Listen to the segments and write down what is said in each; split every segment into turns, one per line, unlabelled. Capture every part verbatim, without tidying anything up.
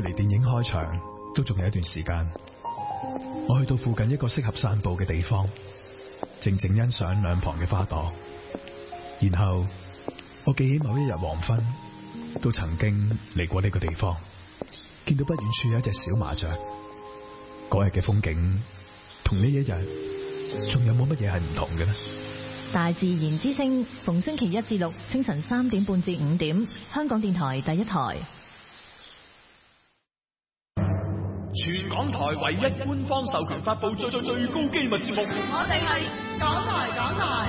離電影開場都仲有一段時間，我去到附近一個適合散步嘅地方，靜靜欣賞兩旁嘅花朵。然後我記起某一日黃昏都曾經嚟過呢個地方，見到不遠處有一隻小麻雀。嗰日嘅風景同呢一日仲有冇乜嘢係唔同嘅呢？
大自然之聲，逢星期一至六清晨三點半至五點，香港電台第一台。
全港台唯一官方授權發佈最最最高機密節目，
我哋係港台港台。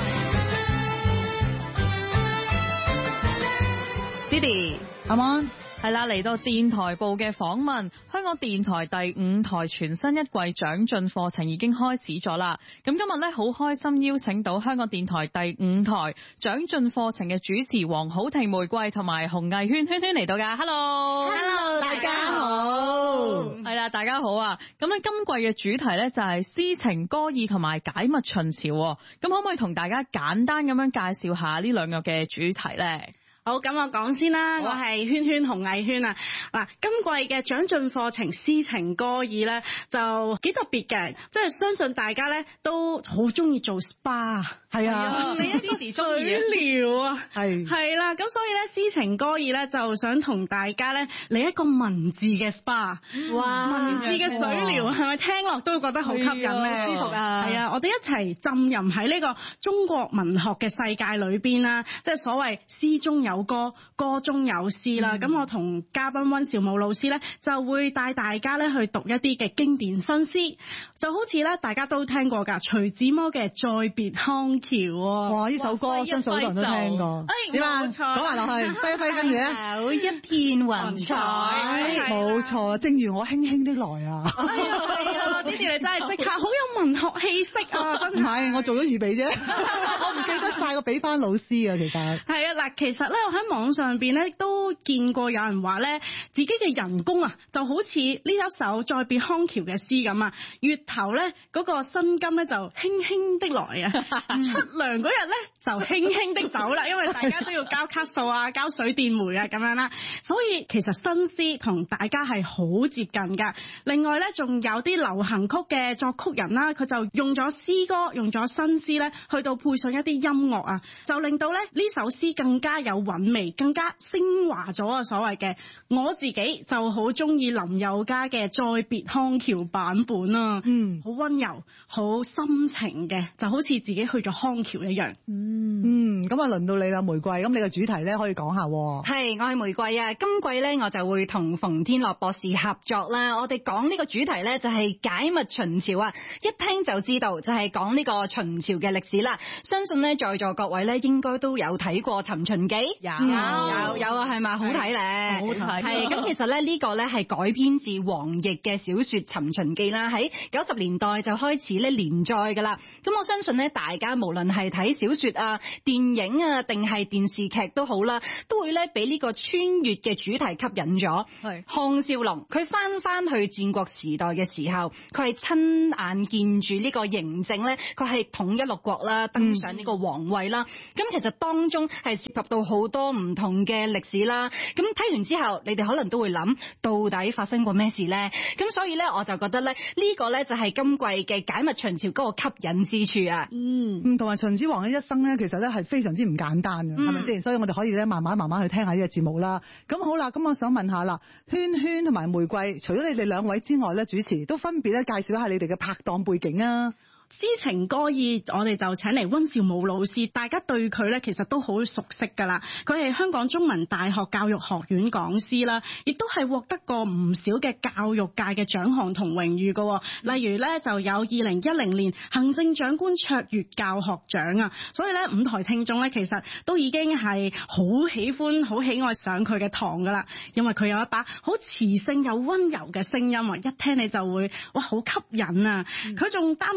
Didi，
阿 Mon。
係啦，嚟到電台部嘅訪問，香港電台第五台全新一季長進課程已經開始咗啦。咁今日咧好開心邀請到香港電台第五台長進課程嘅主持黃好婷玫瑰同埋洪藝萱圈圈嚟到噶。Hello，Hello，
大家好。
係啦，大家好啊。咁咧今季嘅主題咧就係詩情歌意同埋解密秦朝。咁可唔可以同大家簡單咁樣介紹下呢兩個嘅主題咧？
好，咁我講先啦，我係圈圈洪藝萱啊。嗱，今季嘅長進課程詩情歌意咧就幾特別嘅，即係相信大家咧都好中意做 S P A， 係啊，
你一啲時中意
水療啊，
係
係啦，咁所以咧詩情歌意咧就想同大家咧嚟一個文字嘅 S P A， 哇，文字嘅水療係咪聽落都覺得好吸引咧？
舒服啊！
係啊，我哋一齊浸淫喺呢個中國文學嘅世界裏邊啦，即係所謂詩中有有歌，歌中有詩啦。咁、嗯、我同嘉賓溫兆武老師咧，就會帶大家咧去讀一啲嘅經典新詩，就好似咧大家都聽過噶徐志摩嘅《再別康橋》。
哇！呢首歌相信好多人都聽過。
哎，
點啊？
冇錯，
講埋落去，揮一揮跟住咧，
有一片雲彩。
冇錯，正如我輕輕的來啊。
哎呀，係啊，呢啲你真係即刻好有文學氣息啊！真係。唔
係，我做咗預備啫，我唔記得晒個俾翻老師啊，其實。係
啊，嗱，其實咧我喺網上邊咧都見過有人話咧，自己嘅人工啊就好似呢一首《再別康橋》嘅詩咁啊，月頭咧嗰個薪金咧就輕輕的來啊，出糧嗰日咧就輕輕的走啦，因為大家都要交卡數啊、交水電煤啊咁樣啦，所以其實新詩同大家係好接近噶。另外咧仲有啲流行曲嘅作曲人啦，佢就用咗詩歌、用咗新詩咧，去到配上一啲音樂啊，就令到咧呢首詩更加有韻味，更加升華咗啊！所謂嘅我自己就好中意林宥嘉嘅《再別康橋》版本啊，嗯，好溫柔、好深情嘅，就好似自己去咗康橋一樣。
嗯嗯，咁啊輪到你啦，玫瑰。咁你嘅主題咧可以講下。
係，我係玫瑰啊。今季咧我就會同馮天樂博士合作啦。我哋講呢個主題咧就係解密秦朝啊，一聽就知道就係講呢個秦朝嘅歷史啦。相信咧在座各位咧應該都有睇過《尋秦記》。有、嗯、有有啊，係咪好睇咧？好睇。係咁，其實咧呢個咧係改編自黃易嘅小說《尋秦記》啦，喺九十年代就開始咧連載噶啦。咁我相信咧，大家無論係睇小說啊、電影啊，定係電視劇都好啦，都會咧俾呢個穿越嘅主題吸引咗。係項少龍，佢翻翻去戰國時代嘅時候，佢係親眼見住呢個嬴政咧，佢係統一六國啦，登上呢個皇位啦。咁、嗯、其實當中係涉及到好多唔同嘅歷史啦。咁睇完之後，你哋可能都會諗，到底發生過咩事咧？咁所以咧，我就覺得咧，呢個咧就係今季嘅解密秦朝嗰個吸引之處啊。嗯，
嗯，同埋秦始皇嘅一生咧，其實咧係非常之唔簡單嘅，係咪先？所以我哋可以咧慢慢慢慢去聽下呢個節目啦。咁好啦，咁我想問下啦，圈圈同埋玫瑰，除咗你哋兩位之外咧，主持都分別咧介紹一下你哋嘅拍檔背景啊。
詩情歌意，我哋就請嚟溫兆武老師，大家對佢咧其實都好熟悉噶啦。佢係香港中文大學教育學院講師啦，亦都係獲得過唔少嘅教育界嘅獎項同榮譽噶。例如咧就有二零一零年行政長官卓越教學獎啊。所以咧五台聽眾咧其實都已經係好喜歡、好喜愛上佢嘅堂噶啦，因為佢有一把好磁性又溫柔嘅聲音啊，一聽你就會哇好吸引啊。佢仲擔任過咧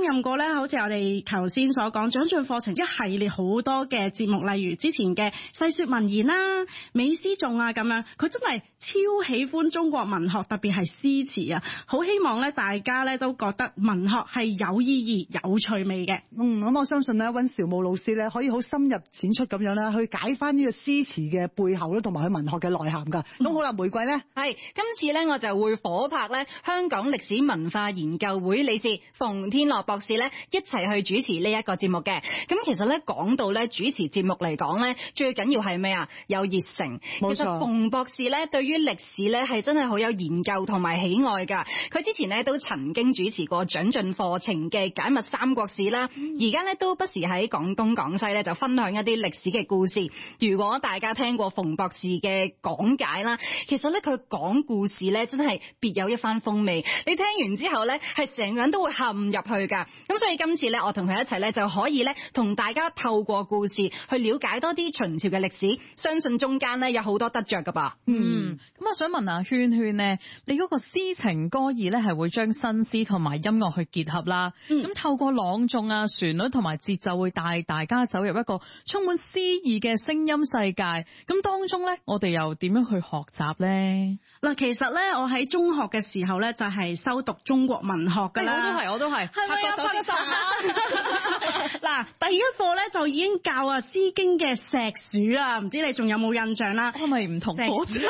咧，好似我哋頭先所講，長進課程一系列好多嘅節目，例如之前嘅細說文言啦、美詩頌啊咁樣，佢真係超喜歡中國文學，特別係詩詞啊，好希望咧大家咧都覺得文學係有意義、有趣味嘅。
嗯，咁我相信咧，溫兆武老師咧可以好深入淺出咁樣咧去解翻呢個詩詞嘅背後咧，同埋佢文學嘅內涵㗎。咁、嗯、好啦，玫瑰咧，
係今次咧我就會夥拍咧香港歷史文化研究會理事馮天樂博士咧一齊去主持呢一個節目嘅。咁其實咧講到咧主持節目嚟講咧，最緊要係咩啊？有熱誠。
冇錯。
其實馮博士咧對於歷史咧係真係好有研究同埋喜愛㗎。佢之前咧都曾經主持過長進課程嘅解密三國史啦，而家咧都不時喺廣東廣西咧就分享一啲歷史嘅故事。如果大家聽過馮博士嘅講解啦，其實咧佢講故事咧真係別有一番風味。你聽完之後咧係成個人都會陷入去噶。咁所以今次咧我同佢一齊咧就可以咧同大家透過故事去了解多啲秦朝嘅歷史，相信中間咧有好多得着噶吧。
嗯，咁我想問下圈圈咧，你嗰個詩情歌意咧係會將新詩同埋音樂去結合啦，咁、嗯、透過朗誦啊、旋律同埋節奏會帶大家走入一個充滿詩意嘅聲音世界。咁當中咧，我哋又點樣去學習咧？
嗱，其實咧，我喺中學嘅時候咧，就係修讀中國文學噶啦。
我都係，我都係。係咪啊？拍手手。嗱，第一課咧就已經教啊《詩經》嘅石鼠啊，唔知你仲有冇印象啦？係咪唔同課程？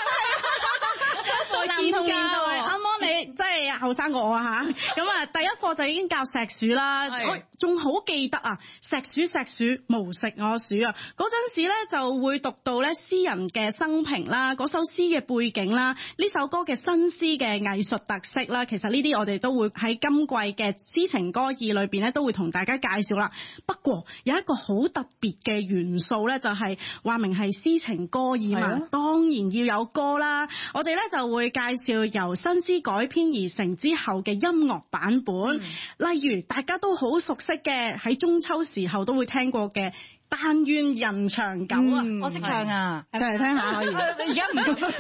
唔同年代，啱啱你真係後生過我啊嚇！咁啊，第一課就已經教石鼠啦，我仲好記得啊！石鼠石鼠，無食我黍啊！嗰陣時咧就會讀到咧詩人嘅生平啦，嗰首詩嘅背景啦，呢首歌嘅新詩嘅藝術特色啦，其實呢啲我哋都會喺今季嘅詩情歌意裏邊咧都會同大家介紹啦。不過有一個好特別嘅元素咧，就係話明係詩情歌意嘛，當然要有歌啦。我哋咧就會介紹由新詩改編而成之後嘅音樂版本，嗯、例如大家都好熟悉嘅喺中秋時候都會聽過嘅《但願人長久》啊、
嗯，我識唱啊，
唱嚟聽下可以。
而家唔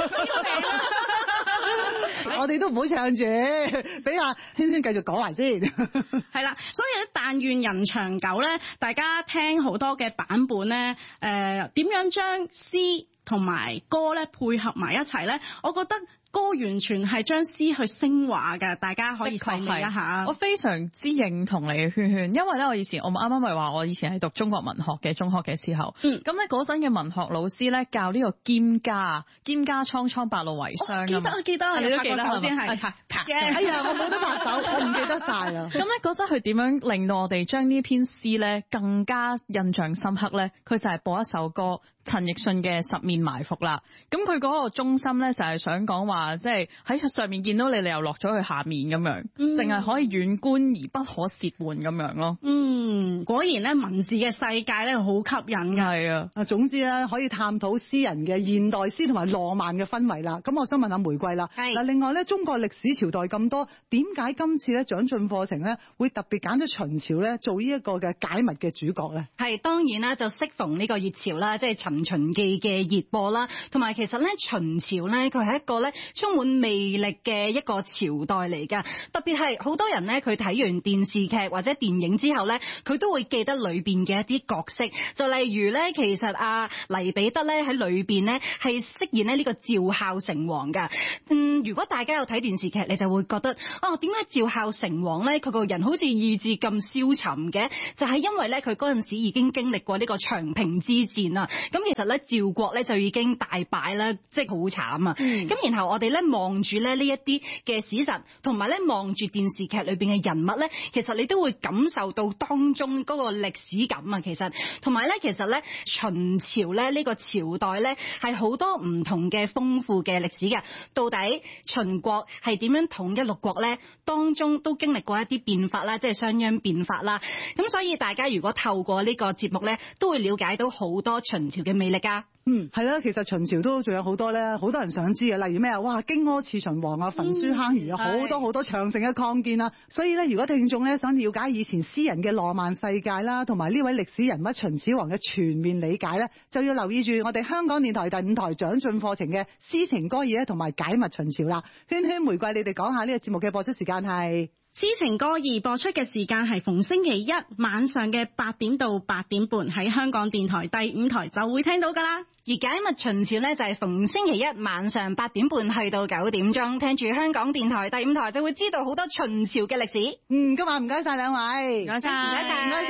我哋都唔好唱住，俾阿圈圈繼續講埋先。
係啦，所以咧《但願人長久》咧，大家聽好多嘅版本咧，誒、呃、點樣將詩同埋歌咧配合埋一齊咧？我覺得歌完全係將詩去升華嘅，大家可以細味一下。
我非常之認同你嘅圈圈，因為咧我以前我啱啱咪話我以前係讀中國文學嘅中學嘅時候，咁咧嗰陣嘅文學老師咧教呢個蒹葭，蒹葭蒼蒼白露為霜。記得啊，記得啊，你都記得首先係拍拍嘅。
哎呀，我冇得拍手，我唔記得晒啊。
咁咧嗰陣佢點樣令到我哋將呢篇詩咧更加印象深刻咧？佢就係播一首歌。陳奕迅嘅十面埋伏啦，咁佢嗰個中心咧就係想講話，即係喺上面見到你，你又落咗去下面咁樣，淨係、嗯、可以遠觀而不可褻玩咁樣咯。嗯，
果然咧文字嘅世界咧好吸引嘅。
係啊，
啊總之咧可以探討詩人嘅現代詩同埋浪漫嘅氛圍啦。咁我想問下玫瑰啦，嗱另外咧中國歷史朝代咁多，點解今次咧長進課程咧會特別揀咗秦朝咧做呢一個嘅解密嘅主角咧？
係當然啦，就適逢呢個熱潮啦，即係尋《秦記》嘅熱播啦，同埋其實咧秦朝咧佢係一個咧充滿魅力嘅一個朝代嚟㗎，特別係好多人咧佢睇完電視劇或者電影之後咧，佢都會記得裏邊嘅一啲角色，就例如咧其實阿黎彼得咧喺裏邊咧係飾演咧呢個趙孝成王㗎。嗯，如果大家有睇電視劇，你就會覺得哦，點解趙孝成王咧佢個人好似意志咁消沉嘅？就係因為咧佢嗰陣時已經經歷過呢個長平之戰啦。咁其實咧趙國咧就已經大敗啦，即係好慘啊！咁、嗯、然後我哋咧望住咧呢一啲嘅史實，同埋咧望住電視劇裏邊嘅人物咧，其實你都會感受到當中嗰個歷史感啊！其實同埋咧，其實咧秦朝咧呢個朝代咧係好多唔同嘅豐富嘅歷史嘅。到底秦國係點樣統一六國咧？當中都經歷過一啲變法啦，即係商鞅變法啦。咁所以大家如果透過呢個節目咧，都會了解到好多秦朝嘅魅力啊！
嗯，係啦，其實秦朝都仲有好多咧，好多人想知嘅，例如咩啊？哇，荊軻刺秦王啊，焚書坑儒啊，好、嗯、多好多長城嘅擴建啊。所以咧，如果聽眾咧想了解以前詩人嘅浪漫世界啦，同埋呢位歷史人物秦始皇嘅全面理解咧，就要留意住我哋香港電台第五台長進課程嘅詩情歌意咧，同埋解密秦朝啦。圈圈玫瑰，你哋講下呢個節目嘅播出時間係？
詩情歌兒播出嘅時間係逢星期一晚上嘅八點到八點半，喺香港電台第五台就會聽到㗎啦。
而解密秦朝呢，就係逢星期一晚上八點半去到九點鐘，聽住香港電台第五台就會知道好多秦朝嘅歷史。
嗯，今晚唔該晒兩位，
唔該晒，
唔該晒。